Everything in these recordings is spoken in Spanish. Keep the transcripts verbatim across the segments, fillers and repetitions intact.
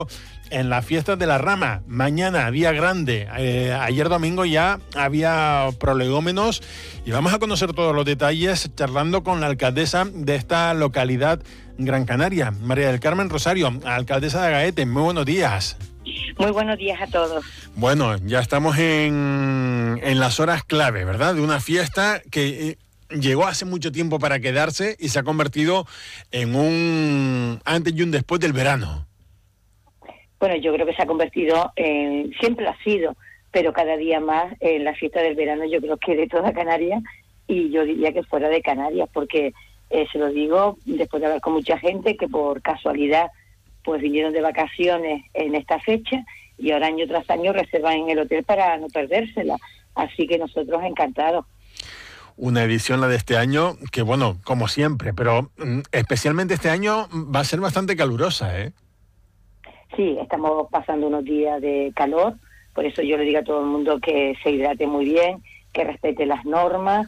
en las fiestas de la Rama. Mañana, día grande. Eh, ayer domingo ya había prolegómenos y vamos a conocer todos los detalles charlando con la alcaldesa de esta localidad Gran Canaria, María del Carmen Rosario, alcaldesa de Agaete. Muy buenos días. Muy buenos días a todos. Bueno, ya estamos en, en las horas clave, ¿verdad? De una fiesta que eh, llegó hace mucho tiempo para quedarse y se ha convertido en un antes y un después del verano. Bueno, yo creo que se ha convertido en, siempre lo ha sido, pero cada día más en la fiesta del verano, yo creo que de toda Canarias, y yo diría que fuera de Canarias, porque eh, se lo digo después de hablar con mucha gente que por casualidad pues vinieron de vacaciones en esta fecha y ahora año tras año reservan en el hotel para no perdérsela, así que nosotros encantados. Una edición, la de este año, que bueno, como siempre, pero mm, especialmente este año va a ser bastante calurosa, ¿eh? Sí, estamos pasando unos días de calor, por eso yo le digo a todo el mundo que se hidrate muy bien, que respete las normas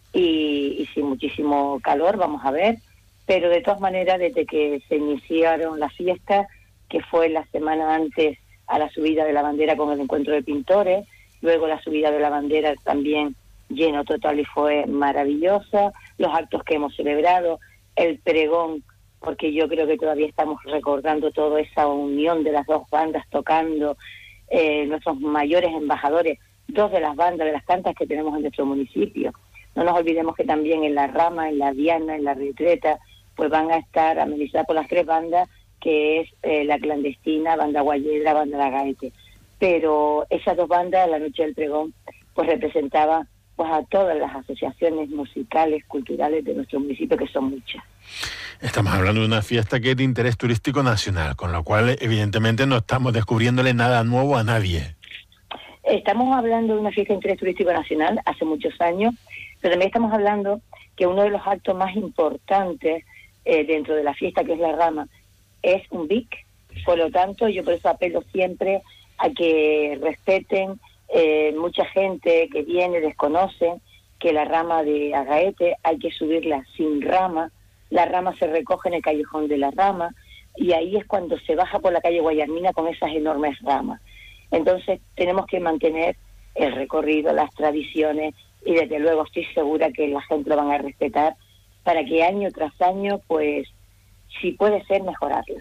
y, y sin muchísimo calor, vamos a ver, pero de todas maneras desde que se iniciaron las fiestas, que fue la semana antes a la subida de la bandera con el encuentro de pintores, luego la subida de la bandera también lleno total y fue maravillosa, los actos que hemos celebrado, el pregón, porque yo creo que todavía estamos recordando toda esa unión de las dos bandas tocando, eh, nuestros mayores embajadores, dos de las bandas, de las tantas que tenemos en nuestro municipio. No nos olvidemos que también en la Rama, en la Diana, en la Retreta, pues van a estar amenizadas por las tres bandas, que es eh, la Clandestina, Banda Guayedra, Banda La Gaete. Pero esas dos bandas, la noche del pregón, pues representaban pues a todas las asociaciones musicales, culturales de nuestro municipio, que son muchas. Estamos hablando de una fiesta que es de interés turístico nacional, con lo cual evidentemente no estamos descubriéndole nada nuevo a nadie. Estamos hablando de una fiesta de interés turístico nacional hace muchos años, pero también estamos hablando que uno de los actos más importantes eh, dentro de la fiesta, que es la Rama, es un B I C. Por lo tanto, yo por eso apelo siempre a que respeten. Eh, mucha gente que viene desconoce que la Rama de Agaete hay que subirla sin rama. La rama se recoge en el callejón de la Rama y ahí es cuando se baja por la calle Guayarmina con esas enormes ramas. Entonces tenemos que mantener el recorrido, las tradiciones y desde luego estoy segura que la gente lo van a respetar para que año tras año, pues si puede ser, mejorarla.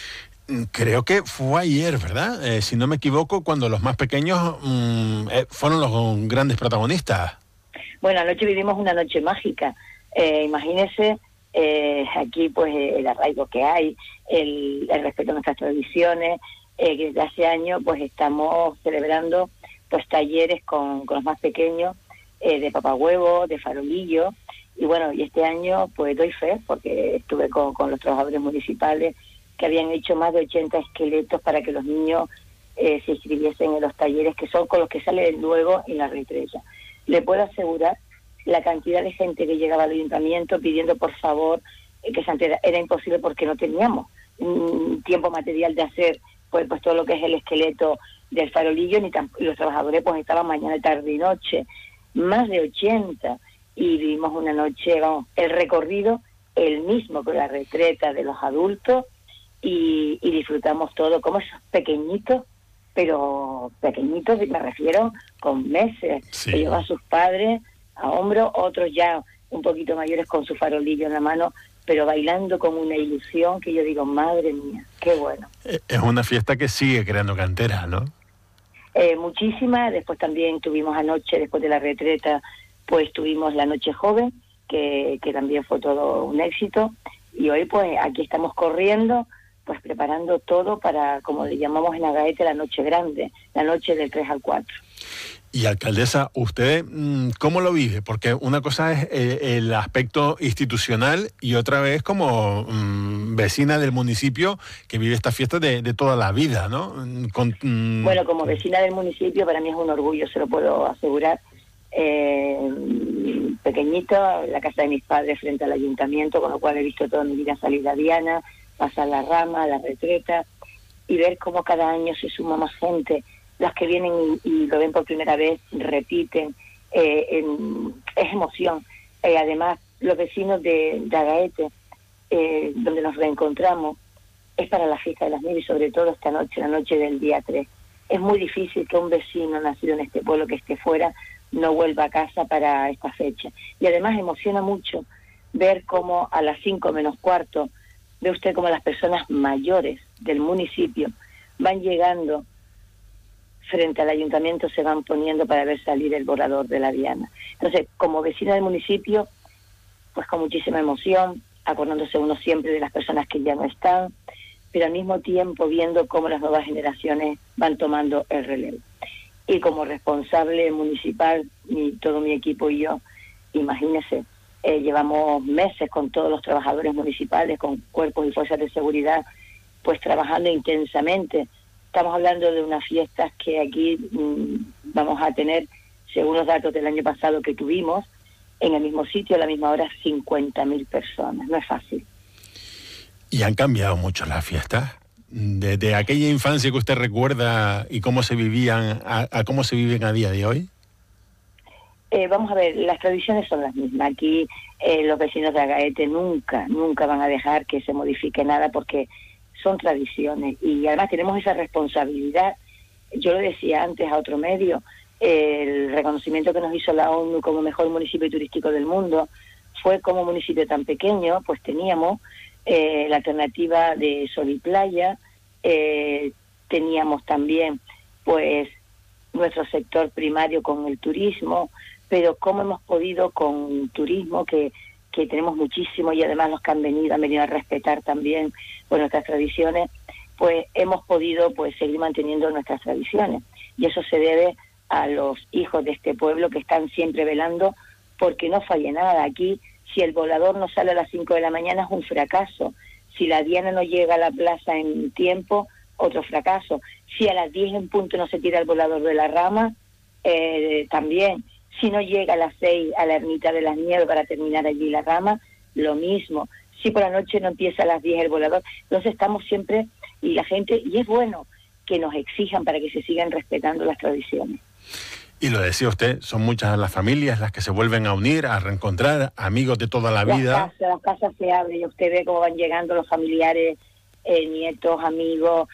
Creo que fue ayer, ¿verdad? Eh, si no me equivoco, cuando los más pequeños mmm, eh, fueron los grandes protagonistas. Bueno, anoche vivimos una noche mágica. Eh, imagínese eh, aquí pues el arraigo que hay, el, el respeto a nuestras tradiciones, eh, que desde hace años pues estamos celebrando pues talleres con, con los más pequeños, eh, de papahuevo, de farolillo, y bueno, y este año pues doy fe, porque estuve con, con los trabajadores municipales que habían hecho más de ochenta esqueletos para que los niños eh, se inscribiesen en los talleres que son con los que sale luego en la Retreta. Le puedo asegurar la cantidad de gente que llegaba al ayuntamiento pidiendo por favor eh, que se era, era imposible porque no teníamos mm, tiempo material de hacer pues, pues todo lo que es el esqueleto del farolillo, ni tamp- y los trabajadores pues estaban mañana, tarde y noche, más de ochenta, y vivimos una noche, vamos, el recorrido el mismo con la Retreta de los adultos, y, y disfrutamos todo como esos pequeñitos, pero pequeñitos me refiero con meses, sí, que llevan a sus padres a hombro, otros ya un poquito mayores con su farolillo en la mano, pero bailando con una ilusión que yo digo, madre mía, qué bueno. Es una fiesta que sigue creando cantera, ¿no? Eh, muchísima. Después también tuvimos anoche, después de la Retreta, pues tuvimos la Noche Joven, que, que también fue todo un éxito, y hoy pues aquí estamos corriendo, pues preparando todo para, como le llamamos en Agaete, la Noche Grande, la noche del tres al cuatro. Y alcaldesa, ¿usted cómo lo vive? Porque una cosa es eh, el aspecto institucional y otra vez como mmm, vecina del municipio que vive esta fiesta de, de toda la vida, ¿no? Con, mmm... Bueno, como vecina del municipio para mí es un orgullo, se lo puedo asegurar. Eh, pequeñito, la casa de mis padres frente al ayuntamiento, con lo cual he visto toda mi vida salir a Diana, pasar la Rama, la Retreta, y ver cómo cada año se suma más gente. Las que vienen y, y lo ven por primera vez repiten, eh, en, es emoción. Eh, además, los vecinos de, de Agaete, eh, donde nos reencontramos, es para la fiesta de las Nieves y sobre todo esta noche, la noche del día tres. Es muy difícil que un vecino nacido en este pueblo que esté fuera no vuelva a casa para esta fecha. Y además emociona mucho ver cómo a las cinco menos cuarto, ve usted cómo las personas mayores del municipio van llegando frente al ayuntamiento, se van poniendo para ver salir el volador de la Diana. Entonces, como vecina del municipio, pues con muchísima emoción, acordándose uno siempre de las personas que ya no están, pero al mismo tiempo viendo cómo las nuevas generaciones van tomando el relevo. Y como responsable municipal, mi, todo mi equipo y yo, imagínese, eh, llevamos meses con todos los trabajadores municipales, con cuerpos y fuerzas de seguridad, pues trabajando intensamente. Estamos hablando de unas fiestas que aquí mmm, vamos a tener, según los datos del año pasado que tuvimos, en el mismo sitio, a la misma hora, cincuenta mil personas. No es fácil. ¿Y han cambiado mucho las fiestas? Desde aquella infancia que usted recuerda y cómo se vivían a, a cómo se viven a día de hoy. Eh, vamos a ver, las tradiciones son las mismas. Aquí eh, los vecinos de Agaete nunca, nunca van a dejar que se modifique nada porque son tradiciones y además tenemos esa responsabilidad. Yo lo decía antes a otro medio, el reconocimiento que nos hizo la ONU como mejor municipio turístico del mundo fue como municipio tan pequeño, pues teníamos eh, la alternativa de sol y playa, eh, teníamos también pues nuestro sector primario con el turismo, pero cómo hemos podido con turismo que que tenemos muchísimo y además los que han venido han venido a respetar también pues nuestras tradiciones, pues hemos podido pues seguir manteniendo nuestras tradiciones y eso se debe a los hijos de este pueblo que están siempre velando porque no falle nada. Aquí si el volador no sale a las cinco de la mañana es un fracaso, si la Diana no llega a la plaza en tiempo, otro fracaso, si a las diez en punto no se tira el volador de la rama, eh, también. Si no llega a las seis a la Ermita de las Nieves para terminar allí la rama, lo mismo. Si por la noche no empieza a las diez el volador. Entonces estamos siempre, y la gente, y es bueno que nos exijan para que se sigan respetando las tradiciones. Y lo decía usted, son muchas las familias las que se vuelven a unir, a reencontrar, amigos de toda la vida. Las casas, las casas se abren y usted ve cómo van llegando los familiares, eh, nietos, amigos,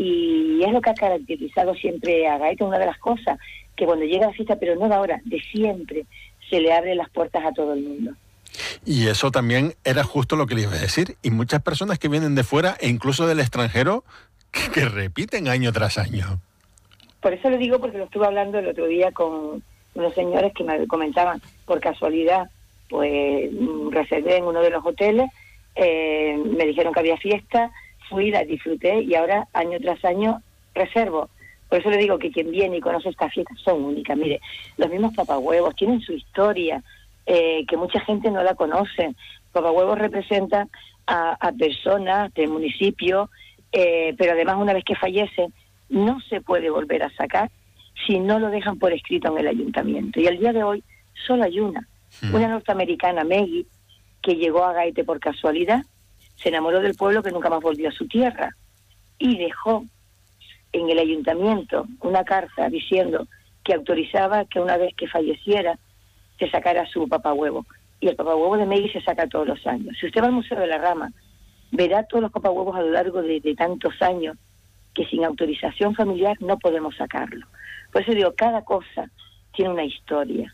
y es lo que ha caracterizado siempre a Agaete, una de las cosas, que cuando llega la fiesta, pero no de ahora, de siempre, se le abren las puertas a todo el mundo. Y eso también era justo lo que le iba a decir. Y muchas personas que vienen de fuera e incluso del extranjero que, que repiten año tras año. Por eso lo digo, porque lo estuve hablando el otro día con unos señores que me comentaban, por casualidad, pues reservé en uno de los hoteles, eh, me dijeron que había fiesta, fui, la disfruté y ahora año tras año reservo. Por eso le digo que quien viene y conoce estas fiestas son únicas. Mire, los mismos papahuevos tienen su historia, eh, que mucha gente no la conoce. Papahuevos representan a, a personas del municipio, eh, pero además una vez que fallecen no se puede volver a sacar si no lo dejan por escrito en el ayuntamiento. Y al día de hoy solo hay una, hmm. una norteamericana, Maggie, que llegó a Agaete por casualidad, se enamoró del pueblo que nunca más volvió a su tierra y dejó en el ayuntamiento una carta diciendo que autorizaba que una vez que falleciera se sacara su papahuevo. Y el papahuevo de Maggie se saca todos los años. Si usted va al Museo de la Rama, verá todos los papahuevos a lo largo de, de tantos años que sin autorización familiar no podemos sacarlo. Por eso digo, cada cosa tiene una historia.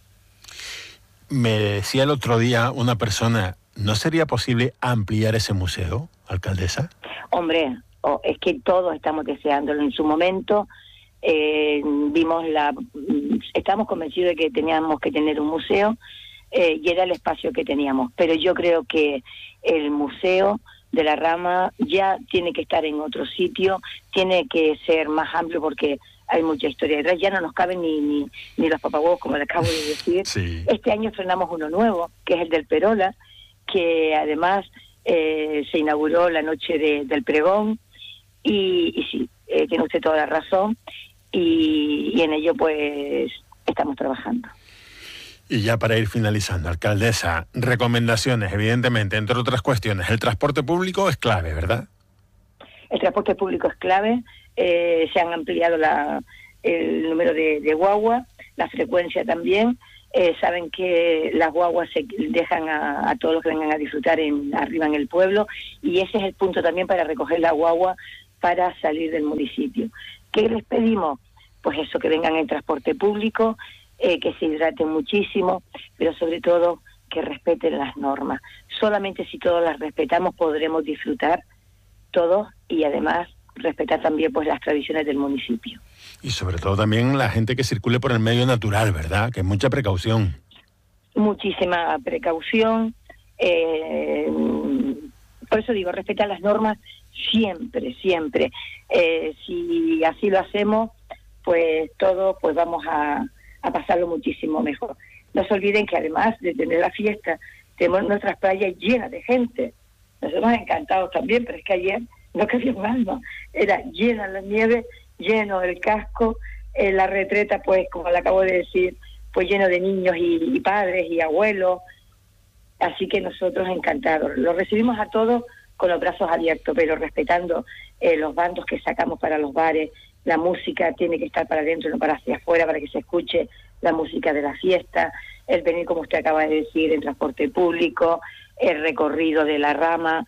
Me decía el otro día una persona, ¿no sería posible ampliar ese museo, alcaldesa? Hombre, oh, es que todos estamos deseándolo. En su momento eh, vimos la, estábamos convencidos de que teníamos que tener un museo eh, y era el espacio que teníamos. Pero yo creo que el museo de la Rama ya tiene que estar en otro sitio, tiene que ser más amplio porque hay mucha historia detrás, ya no nos caben ni, ni, ni los papahuevos, como le acabo de decir. Sí. Este año estrenamos uno nuevo, que es el del Perola, que además eh, se inauguró la noche de, del pregón, y, y sí, eh, tiene usted toda la razón, y, y en ello pues estamos trabajando. Y ya para ir finalizando, alcaldesa, recomendaciones, evidentemente, entre otras cuestiones, el transporte público es clave, ¿verdad? El transporte público es clave, eh, se han ampliado la, el número de, de guagua, la frecuencia también, Eh, saben que las guaguas se dejan a, a todos los que vengan a disfrutar en, arriba en el pueblo, y ese es el punto también para recoger la guagua para salir del municipio. ¿Qué les pedimos? Pues eso, que vengan en transporte público, eh, que se hidraten muchísimo, pero sobre todo que respeten las normas. Solamente si todos las respetamos podremos disfrutar todos, y además respetar también pues las tradiciones del municipio. Y sobre todo también la gente que circule por el medio natural, ¿verdad? Que es mucha precaución. Muchísima precaución. Eh, por eso digo, respetar las normas siempre, siempre. Eh, si así lo hacemos, pues todos pues vamos a, a pasarlo muchísimo mejor. No se olviden que además de tener la fiesta, tenemos nuestras playas llenas de gente. Nos hemos encantado también, pero es que ayer no cabía un alma. Era llena la nieve, lleno el casco, eh, la retreta, pues como le acabo de decir, pues lleno de niños y, y padres y abuelos. Así que nosotros encantados. Los recibimos a todos con los brazos abiertos, pero respetando eh, los bandos que sacamos para los bares. La música tiene que estar para adentro, no para hacia afuera, para que se escuche la música de la fiesta. El venir, como usted acaba de decir, en transporte público, el recorrido de la rama,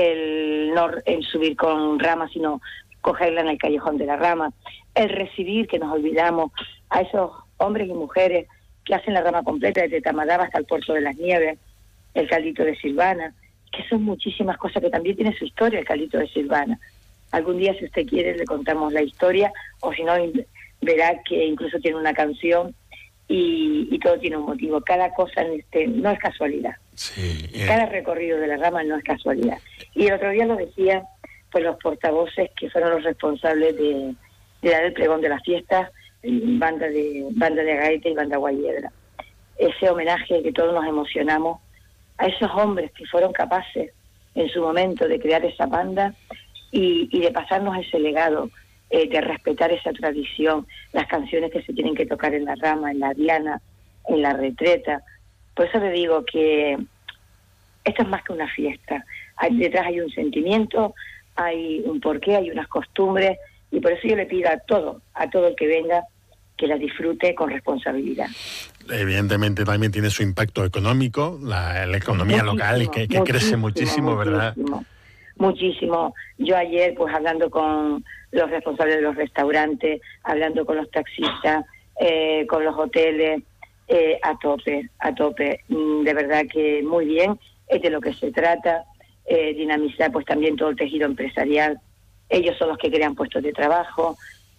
el no el subir con rama, sino cogerla en el callejón de la rama, el recibir, que nos olvidamos, a esos hombres y mujeres que hacen la rama completa desde Tamadaba hasta el Puerto de las Nieves, el Caldito de Silvana, que son muchísimas cosas, que también tiene su historia el Caldito de Silvana. Algún día, si usted quiere, le contamos la historia, o si no, verá que incluso tiene una canción, y, y todo tiene un motivo. Cada cosa en este no es casualidad. Sí, yeah. Cada recorrido de la rama no es casualidad. Y el otro día lo decía, pues los portavoces que fueron los responsables de, de dar el pregón de las fiestas, banda de banda de Agaete y banda Guayedra. Ese homenaje que todos nos emocionamos a esos hombres que fueron capaces en su momento de crear esa banda y, y de pasarnos ese legado, eh, de respetar esa tradición, las canciones que se tienen que tocar en la rama, en la diana, en la retreta. Por eso le digo que esto es más que una fiesta. Hay, detrás hay un sentimiento, hay un porqué, hay unas costumbres, y por eso yo le pido a todo, a todo el que venga, que la disfrute con responsabilidad. Evidentemente también tiene su impacto económico, la, la economía muchísimo, local, que, que crece muchísimo, ¿verdad? Muchísimo, muchísimo. Yo ayer, pues hablando con los responsables de los restaurantes, hablando con los taxistas, eh, con los hoteles, eh, a tope, a tope. De verdad que muy bien, es de lo que se trata, eh, dinamizar pues también todo el tejido empresarial. Ellos son los que crean puestos de trabajo.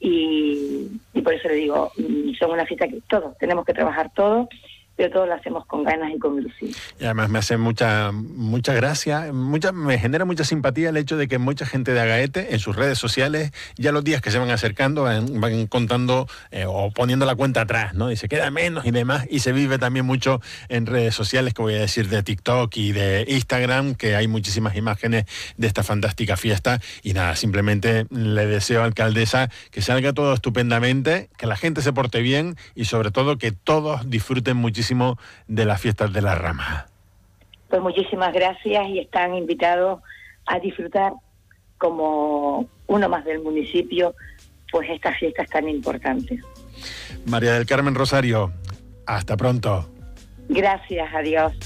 Y, y por eso le digo, son una fiesta que todos tenemos que trabajar todos, pero todos lo hacemos con ganas y con ilusión. Y además me hace mucha mucha gracia, mucha, me genera mucha simpatía el hecho de que mucha gente de Agaete en sus redes sociales, ya los días que se van acercando, van, van contando eh, o poniendo la cuenta atrás, ¿no? Y se queda menos y demás, y se vive también mucho en redes sociales, que voy a decir de TikTok y de Instagram, que hay muchísimas imágenes de esta fantástica fiesta. Y nada, simplemente le deseo, alcaldesa, que salga todo estupendamente, que la gente se porte bien y sobre todo que todos disfruten muchísimo de las fiestas de la rama. Pues muchísimas gracias, y están invitados a disfrutar como uno más del municipio, pues estas fiestas tan importantes. María del Carmen Rosario, hasta pronto. Gracias, adiós.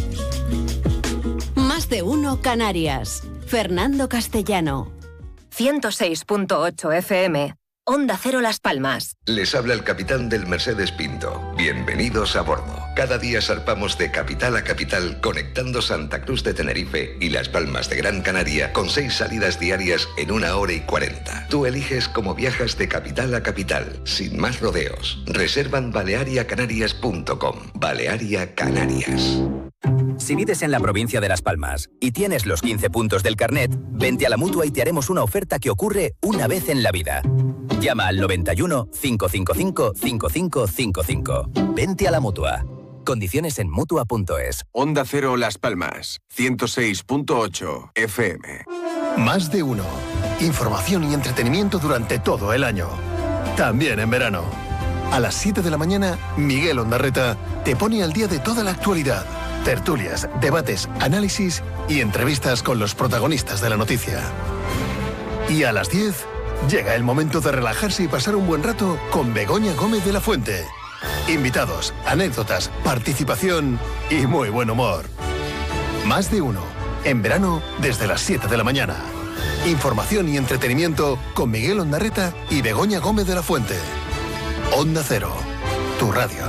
Más de uno Canarias. Fernando Castellano. ciento seis punto ocho F M. Onda Cero Las Palmas. Les habla el capitán del Mercedes Pinto. Bienvenidos a bordo. Cada día zarpamos de capital a capital, conectando Santa Cruz de Tenerife y Las Palmas de Gran Canaria con seis salidas diarias en una hora y cuarenta. Tú eliges cómo viajas de capital a capital, sin más rodeos. Reserva en balearia canarias punto com. Balearia Canarias. Si vives en la provincia de Las Palmas y tienes los quince puntos del carnet, vente a la Mutua y te haremos una oferta que ocurre una vez en la vida. Llama al noventa y uno, cinco cinco cinco, cinco cinco cinco cinco. Vente a la Mutua. Condiciones en Mutua punto es. Onda Cero Las Palmas, ciento seis punto ocho F M. Más de uno. Información y entretenimiento durante todo el año. También en verano. A las siete de la mañana, Miguel Ondarreta te pone al día de toda la actualidad. Tertulias, debates, análisis y entrevistas con los protagonistas de la noticia. Y a las diez, llega el momento de relajarse y pasar un buen rato con Begoña Gómez de la Fuente. Invitados, anécdotas, participación y muy buen humor. Más de uno. En verano, desde las siete de la mañana. Información y entretenimiento con Miguel Ondarreta y Begoña Gómez de la Fuente. Onda Cero, tu radio.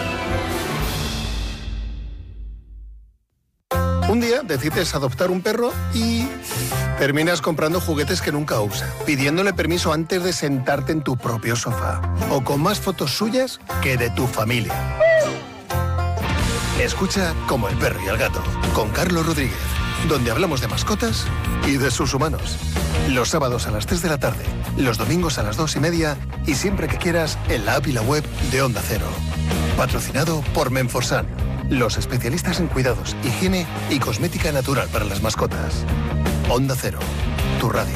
Un día decides adoptar un perro y terminas comprando juguetes que nunca usa, pidiéndole permiso antes de sentarte en tu propio sofá, o con más fotos suyas que de tu familia. Escucha Como el perro y el gato, con Carlos Rodríguez, donde hablamos de mascotas y de sus humanos. Los sábados a las tres de la tarde, los domingos a las dos y media y siempre que quieras en la app y la web de Onda Cero. Patrocinado por Menforsan, los especialistas en cuidados, higiene y cosmética natural para las mascotas. Onda Cero, tu radio.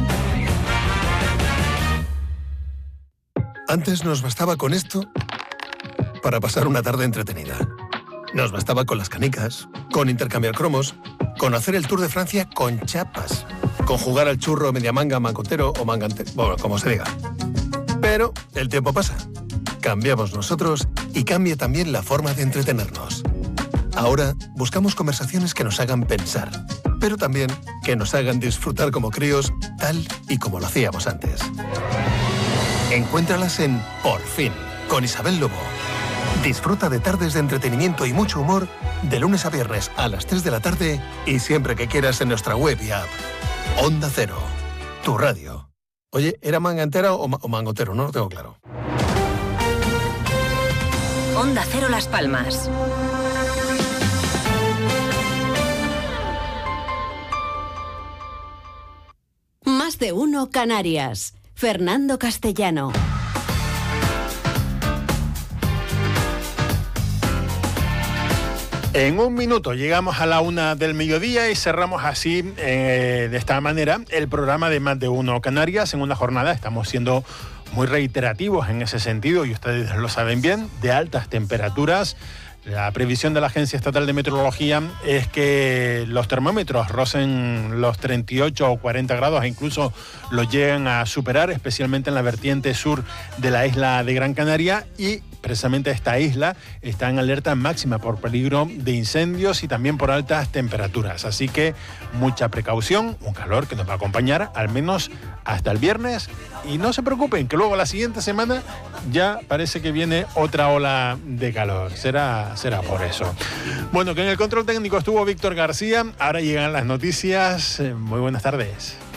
Antes nos bastaba con esto para pasar una tarde entretenida. Nos bastaba con las canicas, con intercambiar cromos, con hacer el Tour de Francia con chapas, con jugar al churro, media manga, mangotero o mangantero, bueno, como se diga. Pero el tiempo pasa. Cambiamos nosotros y cambia también la forma de entretenernos. Ahora buscamos conversaciones que nos hagan pensar, pero también que nos hagan disfrutar como críos, tal y como lo hacíamos antes. Encuéntralas en Por Fin, con Isabel Lobo. Disfruta de tardes de entretenimiento y mucho humor de lunes a viernes a las tres de la tarde y siempre que quieras en nuestra web y app. Onda Cero, tu radio. Oye, ¿era mangantera o, ma- o mangotero? No lo tengo claro. Onda Cero Las Palmas. Más de uno Canarias. Fernando Castellano. En un minuto llegamos a la una del mediodía y cerramos así, eh, de esta manera, el programa de Más de Uno Canarias. En una jornada estamos siendo muy reiterativos en ese sentido, y ustedes lo saben bien, de altas temperaturas. La previsión de la Agencia Estatal de Meteorología es que los termómetros rocen los treinta y ocho o cuarenta grados e incluso los lleguen a superar, especialmente en la vertiente sur de la isla de Gran Canaria, y precisamente esta isla está en alerta máxima por peligro de incendios y también por altas temperaturas. Así que mucha precaución, un calor que nos va a acompañar al menos hasta el viernes, y no se preocupen que luego la siguiente semana ya parece que viene otra ola de calor. Será, será por eso. Bueno, que en el control técnico estuvo Víctor García. Ahora llegan las noticias. Muy buenas tardes.